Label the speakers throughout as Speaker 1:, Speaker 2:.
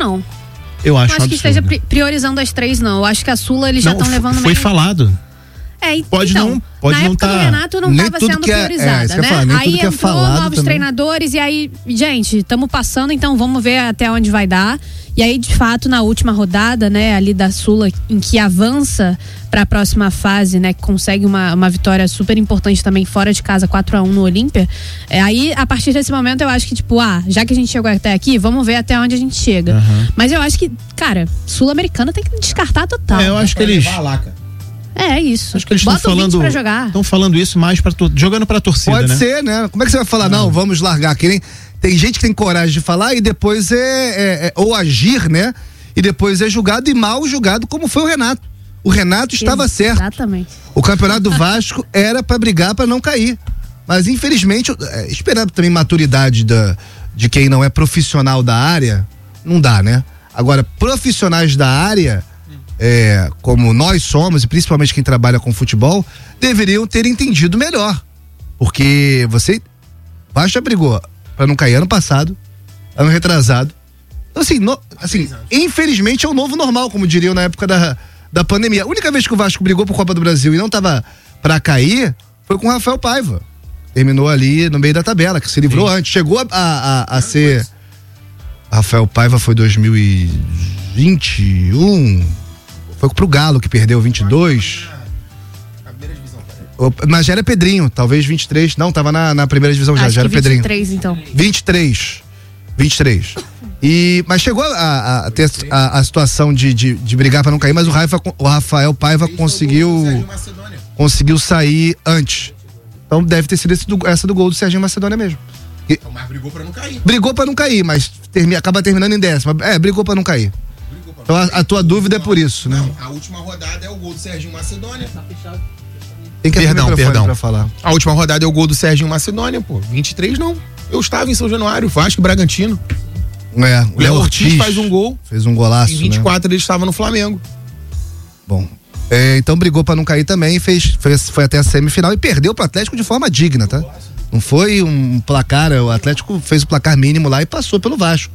Speaker 1: não.
Speaker 2: Eu acho
Speaker 1: Não acho que esteja priorizando as 3, não. Eu acho que a Sula eles já estão levando
Speaker 2: Foi falado.
Speaker 1: Pode
Speaker 2: não
Speaker 1: na época do Renato não estava sendo priorizada, né? Aí entrou novos treinadores e aí, gente, estamos passando, então vamos ver até onde vai dar. E aí, de fato, na última rodada, né, ali da Sula, em que avança para a próxima fase, né, que consegue uma vitória super importante também fora de casa, 4-1 no Olímpia. Aí, a partir desse momento, eu acho que, tipo, já que a gente chegou até aqui, vamos ver até onde a gente chega.
Speaker 2: Uhum.
Speaker 1: Mas eu acho que, cara, Sul-Americana tem que descartar total.
Speaker 2: Eu acho que eles...
Speaker 1: É isso.
Speaker 2: Acho que eles estão falando,
Speaker 1: pra jogar.
Speaker 2: Estão falando isso mais jogando pra torcida,
Speaker 3: Pode
Speaker 2: né?
Speaker 3: ser, né? Como é que você vai falar? Não, vamos largar aqui. Tem gente que tem coragem de falar e depois ou agir, né? E depois é julgado e mal julgado, como foi o Renato. O Renato estava certo.
Speaker 1: Exatamente.
Speaker 3: O campeonato do Vasco era pra brigar pra não cair. Mas infelizmente, esperando também maturidade de quem não é profissional da área, não dá, né? Agora, profissionais da área, como nós somos, e principalmente quem trabalha com futebol, deveriam ter entendido melhor. Porque Vasco já brigou pra não cair ano passado, ano retrasado. Então, assim, infelizmente é o novo normal, como diriam na época da pandemia. A única vez que o Vasco brigou por Copa do Brasil e não tava pra cair foi com o Rafael Paiva. Terminou ali no meio da tabela, que se livrou antes. Chegou a ser... Rafael Paiva foi 2021. Foi pro Galo que perdeu 22. Mas já era Pedrinho, talvez 23. Não, tava na primeira divisão já era 23, Pedrinho.
Speaker 1: 23, então.
Speaker 3: 23. Mas chegou a ter a situação de brigar pra não cair, mas o Rafael Paiva conseguiu sair antes. Então deve ter sido essa do gol do Serginho Macedônia mesmo.
Speaker 4: Mas brigou pra não cair.
Speaker 3: Brigou pra não cair, mas acaba terminando em 10ª. Brigou pra não cair. Então a tua dúvida é por isso, né?
Speaker 4: Não, a última rodada é o gol do Serginho Macedônia.
Speaker 3: Tem que
Speaker 4: perdão.
Speaker 3: Pra falar.
Speaker 4: A última rodada é o gol do Serginho Macedônia, pô. 23 não. Eu estava em São Januário, Vasco e Bragantino.
Speaker 3: O
Speaker 4: Léo Ortiz faz um gol.
Speaker 3: Fez um golaço,
Speaker 4: em 24 ele estava no Flamengo.
Speaker 3: Bom, então brigou pra não cair também, foi até a semifinal e perdeu pro Atlético de forma digna, tá? Não foi um placar, o Atlético fez o placar mínimo lá e passou pelo Vasco.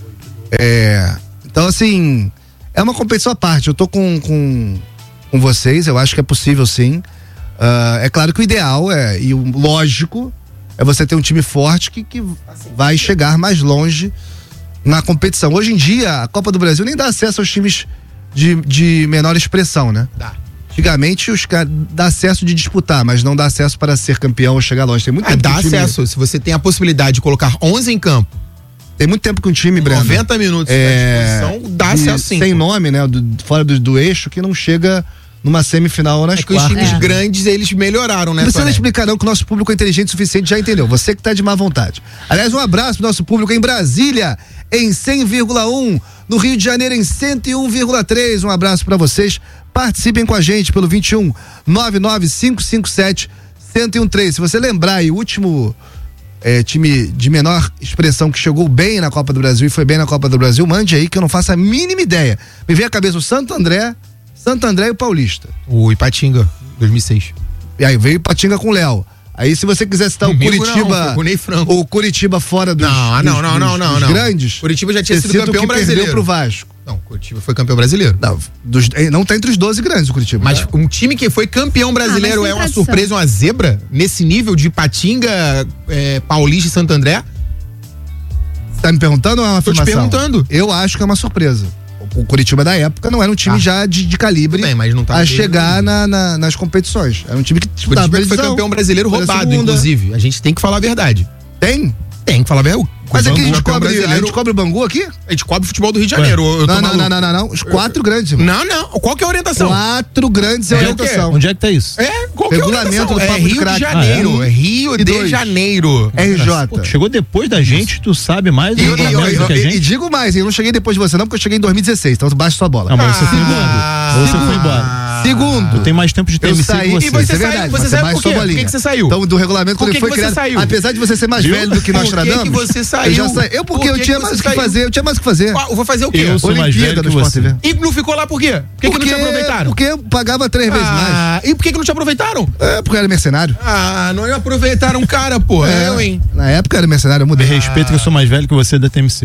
Speaker 3: Então, assim, é uma competição à parte. Eu tô com vocês, eu acho que é possível sim. É claro que o ideal e o lógico é você ter um time forte que vai chegar mais longe na competição. Hoje em dia, a Copa do Brasil nem dá acesso aos times de menor expressão, né?
Speaker 4: Dá.
Speaker 3: Antigamente os caras dá acesso de disputar, mas não dá acesso para ser campeão ou chegar longe. Tem muito tempo
Speaker 4: dá acesso. Se você tem a possibilidade de colocar 11 em campo.
Speaker 3: Tem muito tempo que um time, Breno,
Speaker 4: 90 minutos à disposição, dá acesso sim.
Speaker 3: Sem nome, né? Fora do eixo, que não chega numa semifinal ou nas quartas.
Speaker 4: Os times grandes, eles melhoraram, né?
Speaker 3: Não precisa explicar não, que o nosso público é inteligente o suficiente, já entendeu. Você que tá de má vontade. Aliás, um abraço pro nosso público em Brasília, em 100,1, no Rio de Janeiro em 101,3. Um abraço pra vocês. Participem com a gente pelo 21 99557 1013. Se você lembrar aí, o último time de menor expressão que chegou bem na Copa do Brasil e foi bem na Copa do Brasil, mande aí que eu não faço a mínima ideia. Me vem à cabeça o Santo André e o Paulista.
Speaker 4: O Ipatinga, 2006.
Speaker 3: E aí veio Ipatinga com o Léo. Aí se você quiser citar o Curitiba, o Curitiba fora dos grandes.
Speaker 4: Curitiba já tinha sido campeão brasileiro.
Speaker 3: Perdeu pro Vasco.
Speaker 4: Não, Curitiba foi campeão brasileiro.
Speaker 3: Não tá entre os 12 grandes o Curitiba.
Speaker 4: Mas um time que foi campeão brasileiro é uma surpresa, uma zebra nesse nível de Ipatinga, Paulista e Santo André?
Speaker 3: Você tá me perguntando ou é uma afirmação?
Speaker 4: Tô te perguntando.
Speaker 3: Eu acho que é uma surpresa. O Curitiba da época não era um time já de calibre
Speaker 4: mas não tá
Speaker 3: a chegar nas competições. Era um time que
Speaker 4: Curitiba foi campeão brasileiro roubado, inclusive. A gente tem que falar a verdade.
Speaker 3: Tem
Speaker 4: que falar a verdade.
Speaker 3: Mas aqui a gente cobre o Bangu aqui?
Speaker 4: A gente cobre o futebol do Rio de Janeiro.
Speaker 3: Não. Os 4 grandes, irmão.
Speaker 4: Não. Qual que é a orientação?
Speaker 3: 4 grandes é a orientação.
Speaker 2: Onde é que tá isso?
Speaker 4: Qual que é a orientação? É Rio de Janeiro. É Rio de Janeiro.
Speaker 3: RJ.
Speaker 2: Chegou depois da gente, tu sabe mais do que a gente.
Speaker 3: E digo mais, eu não cheguei depois de você não, porque eu cheguei em 2016, então baixa sua bola.
Speaker 2: Não, mas você foi embora.
Speaker 3: Segundo.
Speaker 2: Tu tem mais tempo de TMC que você.
Speaker 4: E você saiu, você saiu por quê? Por que você saiu?
Speaker 3: Então, do regulamento, quando ele foi criado, apesar de você ser mais velho do que nós tradamos.
Speaker 4: Por que você saiu?
Speaker 3: Porque eu tinha mais o que fazer.
Speaker 4: Eu vou fazer o quê?
Speaker 2: Eu sou mais velho que você.
Speaker 4: E não ficou lá por quê? Por que não te aproveitaram?
Speaker 3: Porque eu pagava 3 vezes mais.
Speaker 4: E por que não te aproveitaram?
Speaker 3: Porque eu era mercenário.
Speaker 4: Não aproveitaram um cara, pô.
Speaker 3: Na época eu era mercenário, eu mudei.
Speaker 2: Respeito que eu sou mais velho que você da TMC.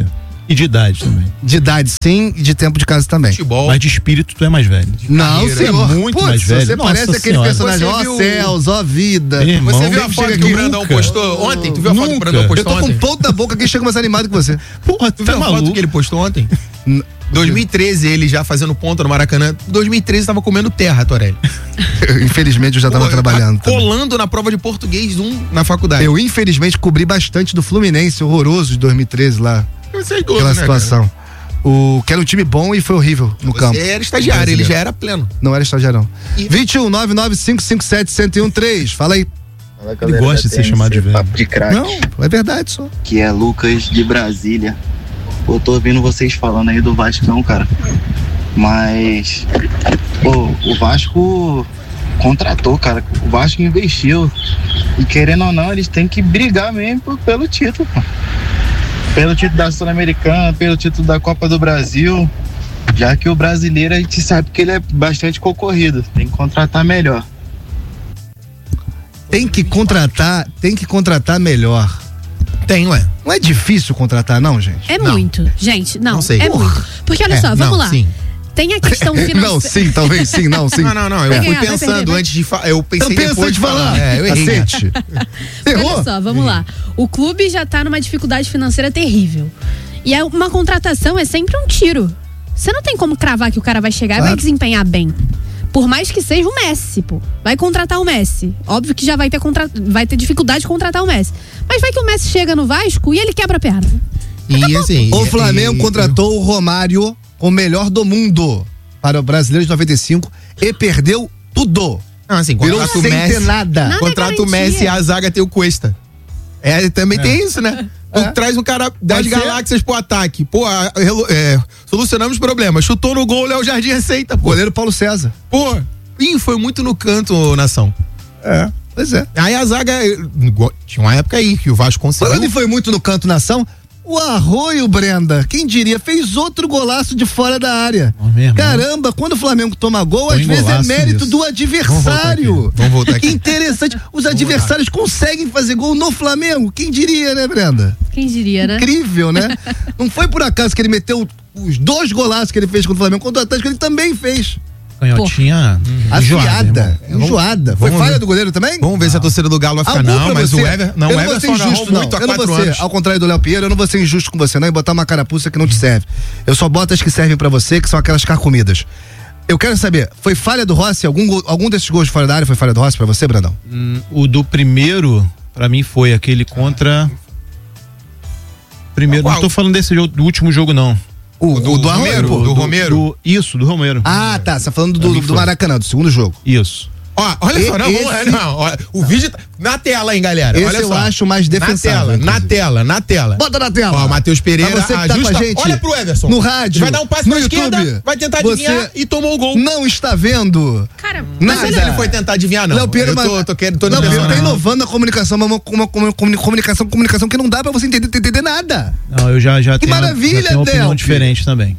Speaker 2: E de idade também.
Speaker 3: De idade, sim, e de tempo de casa também.
Speaker 2: Futebol. Mas de espírito tu é mais velho.
Speaker 3: Não, senhor.
Speaker 2: É muito mais velho.
Speaker 3: Você parece aquele personagem, ó céus, ó vida.
Speaker 4: Irmão, você viu a foto que o Brandão postou ontem? Tu viu a foto que o Brandão postou ontem?
Speaker 3: Eu tô com ponto da boca, quem chega mais animado que você.
Speaker 4: Porra, tu viu a foto que ele postou ontem? 2013, ele já fazendo ponta no Maracanã. 2013 tava comendo terra, Torelli.
Speaker 3: Infelizmente eu já tava trabalhando.
Speaker 4: Colando na prova de português 1 na faculdade.
Speaker 3: Eu infelizmente cobri bastante do Fluminense, horroroso de 2013 lá. Aquela situação. Que era um time bom e foi horrível no campo.
Speaker 4: Ele era estagiário, ele já era pleno.
Speaker 3: Não era estagiário, não. 21 99557 1013. Fala aí.
Speaker 5: Fala, galera, ele gosta de ser chamado de velho. De craque.
Speaker 3: Não, é verdade só.
Speaker 5: Que é Lucas de Brasília. Pô, tô ouvindo vocês falando aí do Vascão, cara. Mas, pô, o Vasco contratou, cara. O Vasco investiu. E querendo ou não, eles têm que brigar mesmo pelo título, pô. Pelo título da Sul-Americana, pelo título da Copa do Brasil. Já que o brasileiro, a gente sabe que ele é bastante concorrido. Tem que contratar melhor.
Speaker 3: Tem que contratar melhor.
Speaker 4: Tem, ué.
Speaker 3: Não é difícil contratar, não, gente?
Speaker 1: É muito. Gente, não
Speaker 4: sei.
Speaker 1: É muito. Porque olha só, vamos lá. Sim. Tem a questão financeira.
Speaker 3: Não, sim, talvez sim, não, sim.
Speaker 4: Não, eu fui pensando antes de falar. Eu pensei depois de falar.
Speaker 3: Eu errei.
Speaker 1: Olha só, vamos lá. O clube já tá numa dificuldade financeira terrível. E uma contratação é sempre um tiro. Você não tem como cravar que o cara vai chegar e vai desempenhar bem. Por mais que seja o Messi, pô. Vai contratar o Messi. Óbvio que já vai ter dificuldade de contratar o Messi. Mas vai que o Messi chega no Vasco e ele quebra a perna.
Speaker 3: E assim, o Flamengo contratou o Romário, o melhor do mundo, para o Brasileiro de 95 e perdeu tudo.
Speaker 4: Não, assim, contrata o Messi,
Speaker 3: nada.
Speaker 4: Contrata o Messi e a zaga tem o Cuesta. Também tem isso, né? Tu traz um cara das galáxias pro ataque. Pô, solucionamos o problema. Chutou no gol, o Léo Jardim aceita, pô.
Speaker 3: Goleiro Paulo César.
Speaker 4: Pô, foi muito no canto, Nação.
Speaker 3: Pois é.
Speaker 4: Aí a zaga, tinha uma época aí que o Vasco conseguiu.
Speaker 3: Quando foi muito no canto, Nação, o Arroio, Brenda, quem diria, fez outro golaço de fora da área. Caramba, quando o Flamengo toma gol, às vezes é mérito do adversário.
Speaker 4: Vamos voltar aqui.
Speaker 3: Interessante. Os adversários conseguem fazer gol no Flamengo. Quem diria, né, Brenda?
Speaker 1: Quem diria, né?
Speaker 3: Incrível, né? Não foi por acaso que ele meteu os 2 golaços que ele fez contra o Flamengo, contra o Atlético, ele também fez.
Speaker 2: Canhotinha
Speaker 3: enjoada. Foi falha do goleiro também?
Speaker 4: Vamos ver se a torcida do Galo vai ficar. Não, mas o Everton muito há 4 anos.
Speaker 3: Ao contrário do Léo Pinheiro, eu não vou ser injusto com você não e botar uma carapuça que não te serve. Eu só boto as que servem pra você, que são aquelas carcomidas. Eu quero saber, foi falha do Rossi? Algum desses gols de fora da área foi falha do Rossi pra você, Brandão?
Speaker 2: O do primeiro, pra mim, foi aquele contra... Primeiro, não tô falando desse jogo, do último jogo, não.
Speaker 4: Do Romero? Do Romero?
Speaker 2: Isso, do Romero.
Speaker 3: Ah, tá. Você tá falando do Maracanã, do segundo jogo.
Speaker 2: Isso.
Speaker 4: Ó, olha só, o vídeo na tela, hein, galera.
Speaker 3: Esse
Speaker 4: olha
Speaker 3: eu
Speaker 4: só.
Speaker 3: Acho mais defensável.
Speaker 4: Na tela.
Speaker 3: Bota na tela.
Speaker 4: Ó, Matheus Pereira
Speaker 3: você que tá com a gente,
Speaker 4: olha pro Everson.
Speaker 3: No rádio.
Speaker 4: Vai dar um passe
Speaker 3: no
Speaker 4: pra
Speaker 3: YouTube,
Speaker 4: esquerda, vai tentar adivinhar e tomou o gol.
Speaker 3: Não está vendo.
Speaker 1: Cara,
Speaker 4: mas ele não foi tentar adivinhar, não.
Speaker 3: Léo Pinheiro, ele tá inovando a comunicação, mas uma comunicação que não dá pra você entender nada.
Speaker 2: Não, eu já
Speaker 3: que
Speaker 2: tenho,
Speaker 3: maravilha,
Speaker 2: já tenho uma opinião diferente também.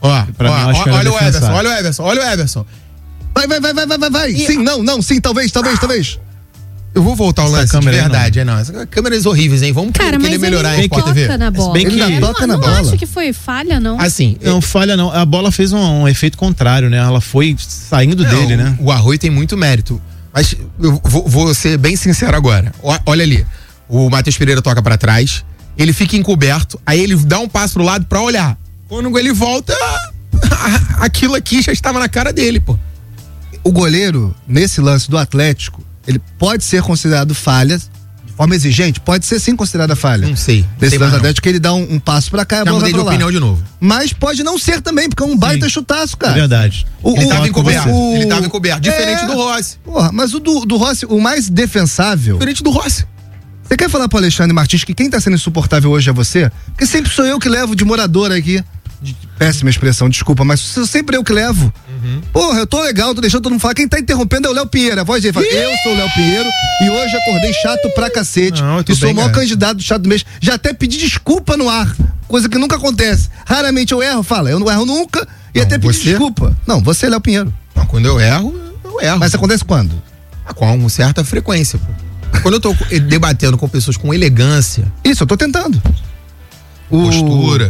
Speaker 4: Olha o Everson.
Speaker 3: Vai. Sim, não, sim, talvez.
Speaker 4: Eu vou voltar ao lance de verdade, Essas câmeras horríveis, hein? Vamos querer melhorar em Sport TV.
Speaker 1: Ele ainda toca na bola. Não acho que foi falha, não.
Speaker 2: Assim, não falha não. A bola fez um efeito contrário, né? Ela foi saindo dele, né?
Speaker 4: O Arroio tem muito mérito. Mas eu vou ser bem sincero agora. Olha ali. O Matheus Pereira toca pra trás, ele fica encoberto, aí ele dá um passo pro lado pra olhar. Quando ele volta, aquilo aqui já estava na cara dele, pô.
Speaker 3: O goleiro, nesse lance do Atlético, ele pode ser considerado falha, de forma exigente, pode ser sim considerada falha.
Speaker 4: Não sei.
Speaker 3: Nesse lance do Atlético, ele dá um passo pra cá e a bola vai pra lá.
Speaker 4: Já mudei de opinião de novo.
Speaker 3: Mas pode não ser também, porque é um baita chutaço, cara.
Speaker 2: É verdade.
Speaker 4: Ele tava encoberto. Diferente do Rossi.
Speaker 3: Porra, mas o do Rossi, o mais defensável...
Speaker 4: Diferente do Rossi.
Speaker 3: Você quer falar pro Alexandre Martins que quem tá sendo insuportável hoje é você? Porque sempre sou eu que levo de morador aqui. Péssima expressão, desculpa, mas sempre eu que levo. Porra, eu tô legal, tô deixando todo mundo falar. Quem tá interrompendo é o Léo Pinheiro. A voz dele fala, eu sou o Léo Pinheiro e hoje acordei chato pra cacete. E sou o maior candidato do chato do mês. Já até pedi desculpa no ar, coisa que nunca acontece. Raramente eu erro, eu não erro nunca e até pedi desculpa. Não, você é Léo Pinheiro.
Speaker 4: Não, quando eu erro.
Speaker 3: Mas acontece quando?
Speaker 4: Com certa frequência, pô. Quando eu tô debatendo com pessoas com elegância.
Speaker 3: Isso, eu tô tentando.
Speaker 4: Postura.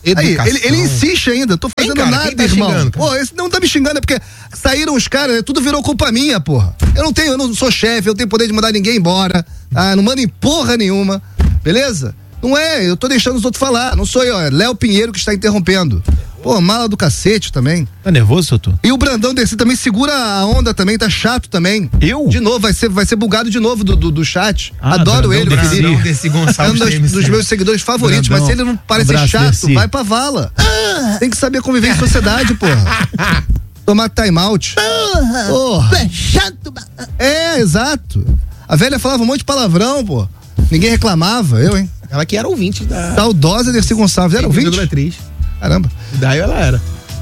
Speaker 3: Aí, ele insiste ainda, tô fazendo nada, tá irmão. Xingando, pô, esse não tá me xingando, é porque saíram os caras, tudo virou culpa minha, porra. Eu não sou chefe, eu tenho poder de mandar ninguém embora, tá? Não mando em porra nenhuma, beleza? Não é, eu tô deixando os outros falar, não sou eu, é Léo Pinheiro que está interrompendo. Pô, mala do cacete também.
Speaker 2: Tá nervoso, Souto?
Speaker 3: E o Brandão desse também segura a onda também, tá chato também.
Speaker 2: Eu?
Speaker 3: De novo, vai ser bugado de novo do chat. Adoro ele, o Felipe. É um dos meus seguidores favoritos, Brandão, mas se ele não parecer chato, vai pra vala. Tem que saber conviver em sociedade, porra. Tomar time out. Porra. É chato. É, exato. A velha falava um monte de palavrão, pô. Ninguém reclamava, eu, hein?
Speaker 4: Ela que era ouvinte da...
Speaker 3: Saudosa Dercy Gonçalves, era ouvinte?
Speaker 4: Atriz.
Speaker 3: Caramba.
Speaker 4: Daí ela era.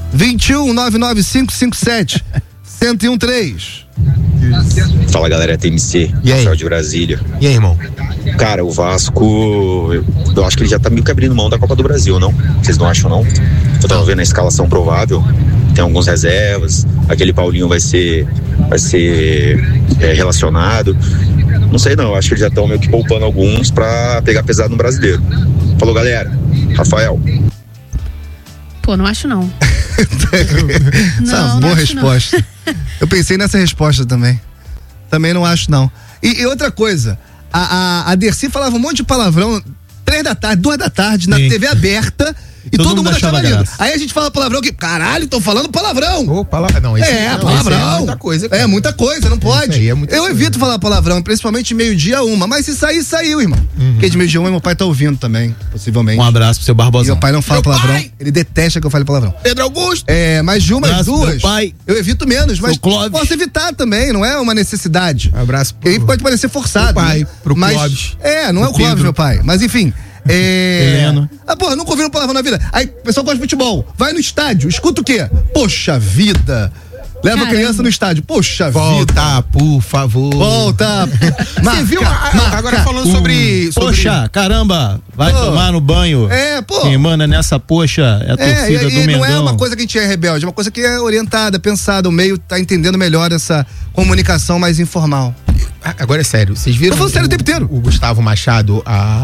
Speaker 3: 21-99557-1013.
Speaker 6: Fala, galera, TMC. Rafael de Brasília.
Speaker 4: E aí, irmão?
Speaker 6: Cara, o Vasco, eu acho que ele já tá meio que abrindo mão da Copa do Brasil, não? Vocês não acham, não? Eu tava vendo a escalação provável, tem alguns reservas, aquele Paulinho vai ser relacionado. Não sei não, eu acho que eles já estão meio que poupando alguns pra pegar pesado no Brasileiro. Falou, galera. Rafael.
Speaker 1: Pô, não acho não.
Speaker 3: Essa é uma boa resposta. Eu pensei nessa resposta também. Também não acho não. E outra coisa, a Dercy falava um monte de palavrão 3 da tarde, 2 da tarde, na TV aberta. E todo mundo achava lindo. Aí a gente fala palavrão que, caralho, estão falando palavrão.
Speaker 4: Não,
Speaker 3: palavrão. É muita coisa. Cara. É muita coisa, não pode. Eu evito falar palavrão, principalmente meio-dia 1. Mas se sair, saiu, irmão. Porque de meio-dia 1 meu pai tá ouvindo também, possivelmente.
Speaker 2: Um abraço pro seu Barbosão.
Speaker 3: E meu pai não fala palavrão. Ele detesta que eu fale palavrão.
Speaker 4: Pedro Augusto.
Speaker 3: Mas de umas duas, eu evito menos, mas posso evitar também, não é uma necessidade.
Speaker 4: Abraço
Speaker 3: pro... Aí pode parecer forçado.
Speaker 4: Pro pai,
Speaker 3: né?
Speaker 4: pro Clóvis.
Speaker 3: Não é o Clóvis, meu pai. Mas enfim...
Speaker 2: Heleno.
Speaker 3: Porra, nunca ouviram palavrão na vida. Aí o pessoal gosta de futebol, vai no estádio, escuta o quê? Poxa vida. Leva a criança no estádio, poxa vida.
Speaker 4: Volta, por favor.
Speaker 3: Volta.
Speaker 4: Você viu? Agora falando sobre...
Speaker 2: Poxa, caramba, vai tomar no banho. Quem manda nessa poxa é a torcida do Mengão.
Speaker 3: Não é uma coisa que a gente é rebelde, é uma coisa que é orientada, pensada, o meio tá entendendo melhor essa comunicação mais informal.
Speaker 4: Agora é sério, vocês viram?
Speaker 3: Tô falando sério o tempo inteiro.
Speaker 4: O Gustavo Machado,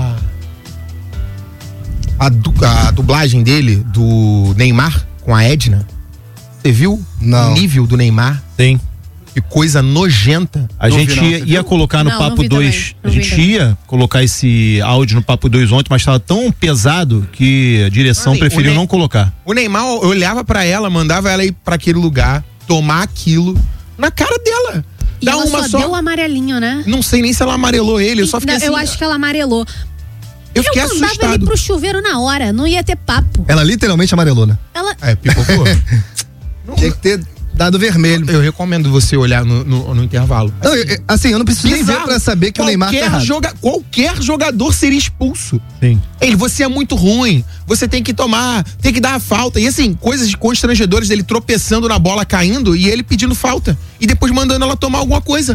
Speaker 4: a dublagem dele do Neymar com a Edna, você viu?
Speaker 3: Não.
Speaker 4: O nível do Neymar?
Speaker 2: Tem.
Speaker 4: Que coisa nojenta.
Speaker 2: A gente ia colocar no Papo 2. A gente ia colocar esse áudio no Papo 2 ontem, mas estava tão pesado que a direção preferiu não colocar.
Speaker 4: O Neymar, eu olhava pra ela, mandava ela ir pra aquele lugar, tomar aquilo na cara dela.
Speaker 1: E ela só deu o amarelinho, né?
Speaker 4: Não sei nem se ela amarelou ele, eu só fiquei assim.
Speaker 1: Eu acho que ela amarelou.
Speaker 4: Eu fiquei assustado.
Speaker 1: mandava ele pro chuveiro na hora, não ia ter papo.
Speaker 3: Ela literalmente amarelou, né?
Speaker 4: Pipocou.
Speaker 3: Tinha que ter dado vermelho.
Speaker 4: Eu recomendo você olhar no intervalo.
Speaker 3: Eu não preciso nem ver pra saber que o Neymar tá errado.
Speaker 4: Qualquer jogador seria expulso.
Speaker 2: Sim.
Speaker 4: Você é muito ruim, você tem que dar a falta. E assim, coisas constrangedoras dele tropeçando na bola, caindo e ele pedindo falta. E depois mandando ela tomar alguma coisa.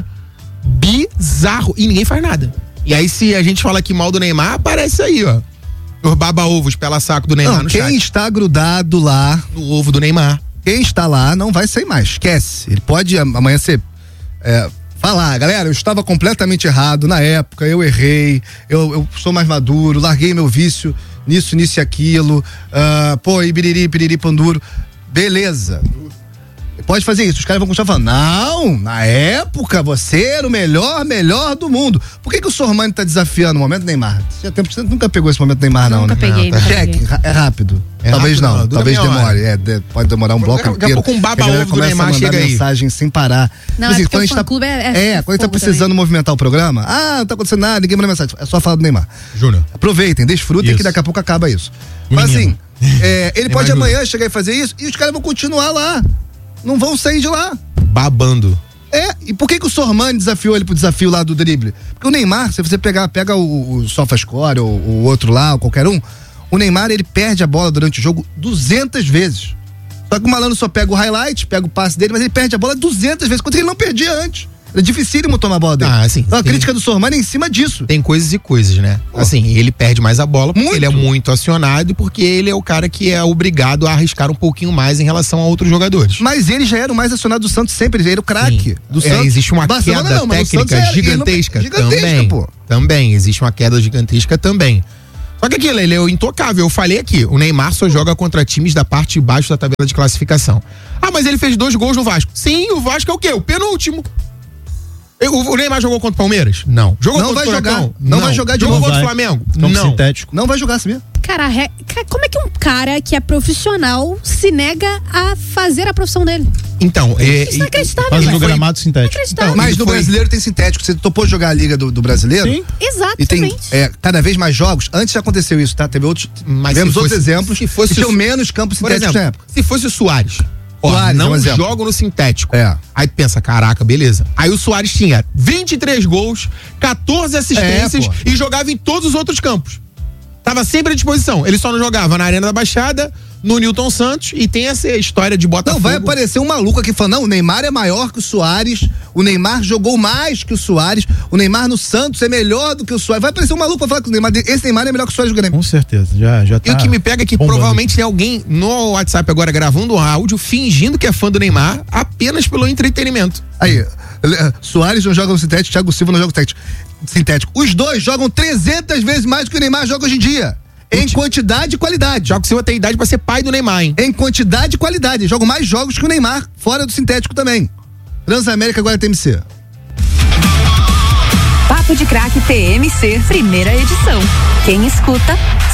Speaker 4: Bizarro. E ninguém faz nada. E aí, se a gente fala aqui mal do Neymar, aparece aí, ó. Os baba-ovos pela saco do Neymar no chat.
Speaker 3: Quem está grudado lá
Speaker 4: no ovo do Neymar.
Speaker 3: Quem está lá não vai sair mais. Esquece. Ele pode amanhã ser... falar, galera, eu estava completamente errado na época, eu errei, eu sou mais maduro, larguei meu vício nisso e aquilo, ibiriri, piriri, panduro. Beleza. Pode fazer isso, os caras vão continuar falando, não, na época você era o melhor do mundo. Por que o Sormani tá desafiando o momento Neymar? Você nunca pegou esse momento Neymar, não,
Speaker 1: nunca
Speaker 3: né?
Speaker 1: Peguei,
Speaker 3: não, tá? Cheque, é rápido. Talvez
Speaker 4: rápido,
Speaker 3: não, talvez demore. Pode demorar um bloco inteiro.
Speaker 4: Daqui a pouco um baba-ovo do Neymar chega aí.
Speaker 3: Mensagem sem parar.
Speaker 1: Não, assim, quando a gente tá, quando a gente
Speaker 3: tá precisando movimentar o programa, não tá acontecendo nada, ninguém manda mensagem. É só falar do Neymar.
Speaker 4: Júnior.
Speaker 3: Aproveitem, desfrutem que daqui a pouco acaba isso. Mas assim, ele pode amanhã chegar e fazer isso e os caras vão continuar lá. Não vão sair de lá.
Speaker 4: Babando.
Speaker 3: E por que o Sormani desafiou ele pro desafio lá do drible? Porque o Neymar, se você pega o SofaScore ou o outro lá, ou qualquer um, o Neymar, ele perde a bola durante o jogo 200 vezes. Só que o malandro só pega o highlight, pega o passe dele, mas ele perde a bola 200 vezes, enquanto ele não perdia antes. É dificílimo tomar a bola dele. Então a crítica do Sormani é em cima disso.
Speaker 4: Tem coisas e coisas, né? Assim, ele perde mais a bola porque ele é muito acionado e porque ele é o cara que é obrigado a arriscar um pouquinho mais em relação a outros jogadores.
Speaker 3: Mas ele já era o mais acionado do Santos sempre, ele era o craque do Santos.
Speaker 4: Existe uma queda técnica gigantesca também. Também, existe uma queda gigantesca também. Só que aquilo, ele é o intocável. Eu falei aqui, o Neymar só joga contra times da parte de baixo da tabela de classificação. Ah, mas ele fez 2 gols no Vasco. Sim, o Vasco é o quê? O penúltimo. O Neymar jogou contra o Palmeiras? Não. Jogou
Speaker 3: não
Speaker 4: contra
Speaker 3: vai
Speaker 4: o
Speaker 3: jogar.
Speaker 4: Furacão?
Speaker 3: Não vai jogar de novo.
Speaker 4: Jogou contra o Flamengo?
Speaker 2: Não. Sintético.
Speaker 3: Não vai jogar, sabia?
Speaker 1: Cara, como é que um cara que é profissional se nega a fazer a profissão dele?
Speaker 4: Então,
Speaker 1: isso não é acreditável.
Speaker 2: Faz no gramado sintético.
Speaker 3: Então, mas no brasileiro tem sintético. Você topou jogar a liga do brasileiro?
Speaker 1: Sim. Exatamente.
Speaker 3: E tem cada vez mais jogos. Antes já aconteceu isso, tá? Teve outros. Tivemos outros exemplos.
Speaker 4: Se fosse
Speaker 3: tinham menos campos sintéticos na época.
Speaker 4: Se fosse o Suárez.
Speaker 3: Suárez,
Speaker 4: não jogo no sintético. Aí pensa, caraca, beleza. Aí o Suárez tinha 23 gols, 14 assistências e jogava em todos os outros campos. Tava sempre à disposição. Ele só não jogava na Arena da Baixada, no Newton Santos, e tem essa história de Botafogo.
Speaker 3: Não, vai aparecer um maluco aqui falando, não, o Neymar é maior que o Suárez, o Neymar jogou mais que o Suárez, o Neymar no Santos é melhor do que o Suárez. Vai aparecer um maluco pra falar que esse Neymar é melhor que o Suárez do Grêmio.
Speaker 2: Com certeza, já tá.
Speaker 4: E o que me pega é que provavelmente tem alguém no WhatsApp agora gravando um áudio, fingindo que é fã do Neymar, apenas pelo entretenimento.
Speaker 3: Aí, Suárez não joga no sintético, Thiago Silva não joga no sintético. Os dois jogam 300 vezes mais do que o Neymar joga hoje em dia. Em quantidade e qualidade.
Speaker 4: Thiago Silva tem idade pra ser pai do Neymar, hein?
Speaker 3: Em quantidade e qualidade. Jogam mais jogos que o Neymar, fora do sintético também. Transamérica agora TMC.
Speaker 7: Papo de Craque TMC, primeira edição. Quem escuta,